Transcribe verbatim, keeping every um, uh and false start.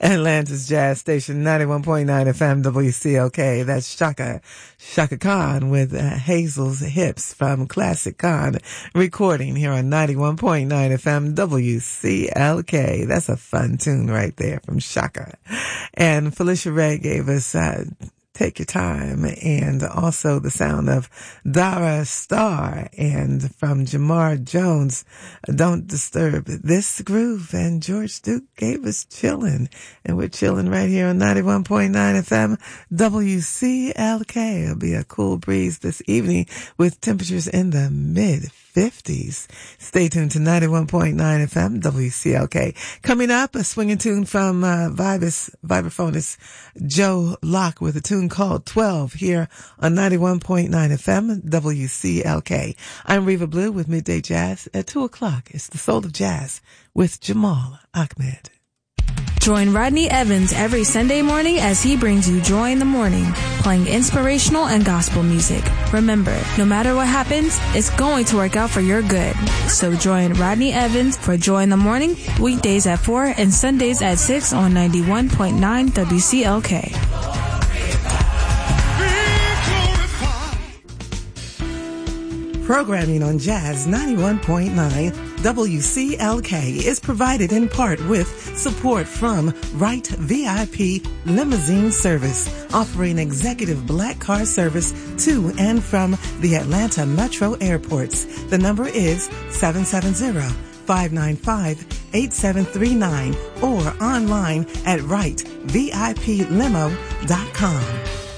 Atlanta's Jazz Station, ninety-one point nine F M W C L K. That's Shaka, Shaka Khan with uh, Hazel's Hips from Classic Khan recording here on ninety-one point nine F M W C L K. That's a fun tune right there from Shaka. And Felicia Ray gave us uh, Take Your Time, and also the sound of Dara Starr, and from Jamar Jones, Don't Disturb This Groove. And George Duke gave us Chillin', and we're chilling right here on ninety-one point nine F M W C L K. It'll be a cool breeze this evening with temperatures in the mid fifties. Stay tuned to ninety-one point nine F M W C L K. Coming up, a swinging tune from uh, Vibus, vibraphonist Joe Locke with a tune called twelve here on ninety-one point nine F M W C L K. I'm Reva Blue with Midday Jazz at two o'clock. It's the Soul of Jazz with Jamal Ahmed. Join Rodney Evans every Sunday morning as he brings you Joy in the Morning, playing inspirational and gospel music. Remember, no matter what happens, it's going to work out for your good. So join Rodney Evans for Joy in the Morning, weekdays at four and Sundays at six on ninety-one point nine W C L K. Programming on Jazz ninety-one point nine W C L K is provided in part with support from Wright V I P Limousine Service, offering executive black car service to and from the Atlanta Metro airports. The number is seven seven zero, five nine five, eight seven three nine or online at wright vip limo dot com.